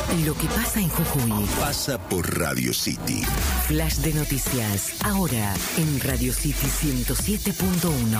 Lo que pasa en Jujuy pasa por Radio City. Flash de noticias, ahora en Radio City 107.1.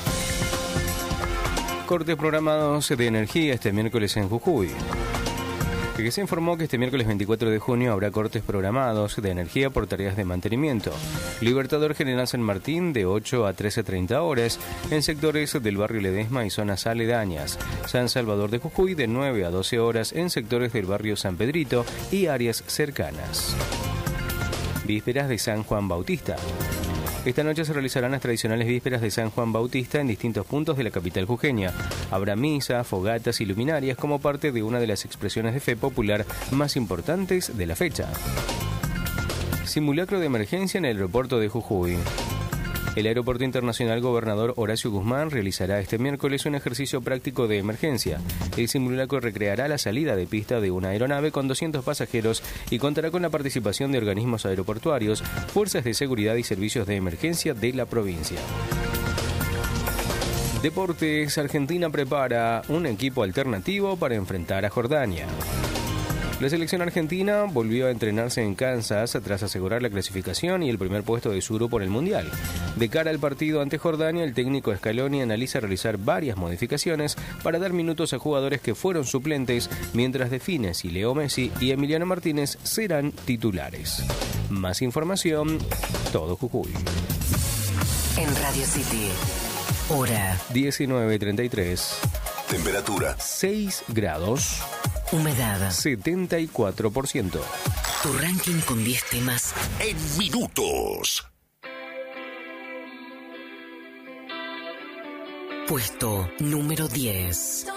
Cortes programados de energía este miércoles en Jujuy. Que se informó que este miércoles 24 de junio habrá cortes programados de energía por tareas de mantenimiento. Libertador General San Martín de 8 a 13:30 horas en sectores del barrio Ledesma y zonas aledañas. San Salvador de Jujuy de 9 a 12 horas en sectores del barrio San Pedrito y áreas cercanas. Vísperas de San Juan Bautista. Esta noche se realizarán las tradicionales vísperas de San Juan Bautista en distintos puntos de la capital jujeña. Habrá misa, fogatas y luminarias como parte de una de las expresiones de fe popular más importantes de la fecha. Simulacro de emergencia en el aeropuerto de Jujuy. El Aeropuerto Internacional Gobernador Horacio Guzmán realizará este miércoles un ejercicio práctico de emergencia. El simulacro recreará la salida de pista de una aeronave con 200 pasajeros y contará con la participación de organismos aeroportuarios, fuerzas de seguridad y servicios de emergencia de la provincia. Deportes. Argentina prepara un equipo alternativo para enfrentar a Jordania. La selección argentina volvió a entrenarse en Kansas tras asegurar la clasificación y el primer puesto de su grupo en el Mundial. De cara al partido ante Jordania, el técnico Scaloni analiza realizar varias modificaciones para dar minutos a jugadores que fueron suplentes, mientras define si Leo Messi y Emiliano Martínez serán titulares. Más información, todo Jujuy. En Radio City, hora 19:33. Temperatura 6 grados. Humedad 74%. Tu ranking con 10 temas en minutos. Puesto número 10.